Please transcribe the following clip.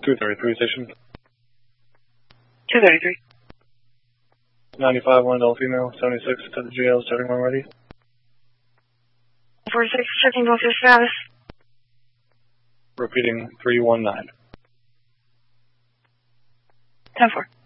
233 station. 233. 95, one adult female, 76 to the GL, starting when ready. 46, checking both your status. Repeating 319. 10-4.